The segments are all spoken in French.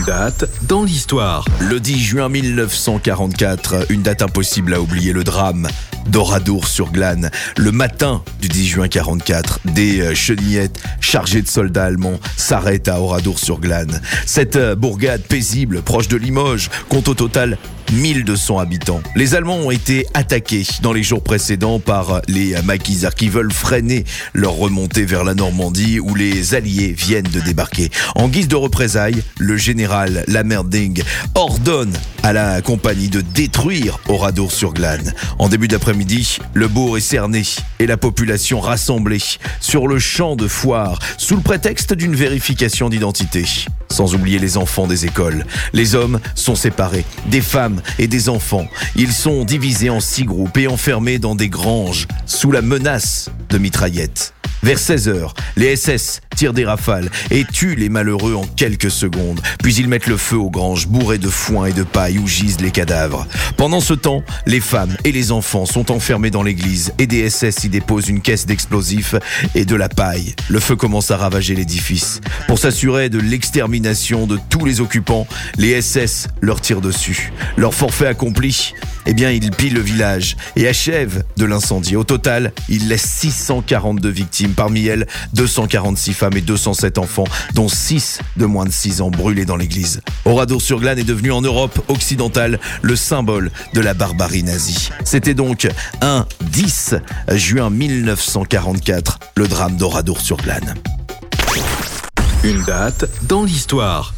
Date dans l'histoire. Le 10 juin 1944, une date impossible à oublier, le drame d'Oradour-sur-Glane. Le matin du 10 juin 44, des chenillettes chargées de soldats allemands s'arrêtent à Oradour-sur-Glane. Cette bourgade paisible, proche de Limoges, compte au total 1200 habitants. Les Allemands ont été attaqués dans les jours précédents par les maquisards qui veulent freiner leur remontée vers la Normandie où les Alliés viennent de débarquer. En guise de représailles, le général Lammerding ordonne à la compagnie de détruire Oradour-sur-Glane. En début d'après-midi, le bourg est cerné et la population rassemblée sur le champ de foire sous le prétexte d'une vérification d'identité. Sans oublier les enfants des écoles. Les hommes sont séparés, des femmes et des enfants. Ils sont divisés en 6 groupes et enfermés dans des granges sous la menace de mitraillettes. Vers 16h, les SS tirent des rafales et tuent les malheureux en quelques secondes. Puis ils mettent le feu aux granges bourrées de foin et de paille où gisent les cadavres. Pendant ce temps, les femmes et les enfants sont enfermés dans l'église et des SS y déposent une caisse d'explosifs et de la paille. Le feu commence à ravager l'édifice. Pour s'assurer de l'extermination de tous les occupants, les SS leur tirent dessus. Leur forfait accompli, ils pillent le village et achèvent de l'incendier. Au total, ils laissent 642 victimes. Parmi elles, 246 femmes et 207 enfants, dont 6 de moins de 6 ans brûlés dans l'église. Oradour-sur-Glane est devenu en Europe occidentale le symbole de la barbarie nazie. C'était donc un 10 juin 1944, le drame d'Oradour-sur-Glane. Une date dans l'histoire.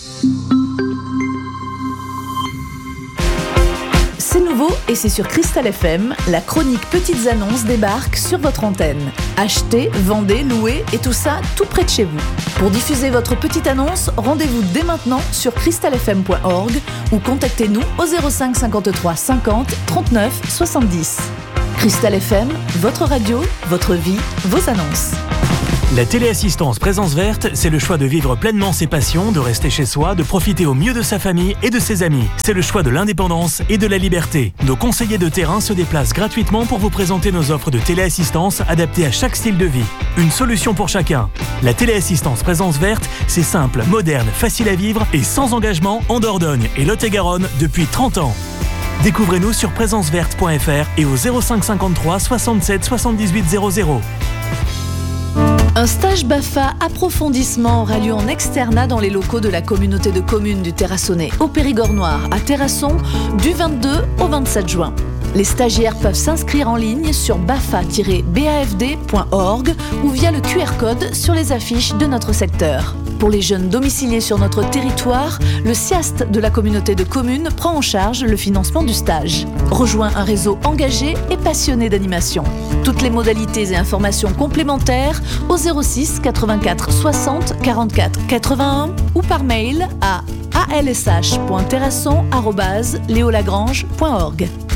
C'est nouveau et c'est sur Cristal FM, la chronique Petites Annonces débarque sur votre antenne. Achetez, vendez, louez et tout ça tout près de chez vous. Pour diffuser votre petite annonce, rendez-vous dès maintenant sur cristalfm.org ou contactez-nous au 05 53 50 39 70. Cristal FM, votre radio, votre vie, vos annonces. La téléassistance Présence Verte, c'est le choix de vivre pleinement ses passions, de rester chez soi, de profiter au mieux de sa famille et de ses amis. C'est le choix de l'indépendance et de la liberté. Nos conseillers de terrain se déplacent gratuitement pour vous présenter nos offres de téléassistance adaptées à chaque style de vie. Une solution pour chacun. La téléassistance Présence Verte, c'est simple, moderne, facile à vivre et sans engagement en Dordogne et Lot-et-Garonne depuis 30 ans. Découvrez-nous sur présenceverte.fr et au 05 53 67 78 00. Un stage BAFA approfondissement aura lieu en externat dans les locaux de la communauté de communes du Terrassonnais au Périgord Noir à Terrasson du 22 au 27 juin. Les stagiaires peuvent s'inscrire en ligne sur bafa-bafd.org ou via le QR code sur les affiches de notre secteur. Pour les jeunes domiciliés sur notre territoire, le SIAST de la communauté de communes prend en charge le financement du stage. Rejoins un réseau engagé et passionné d'animation. Toutes les modalités et informations complémentaires au 06 84 60 44 81 ou par mail à alsh.terrasson@leolagrange.org.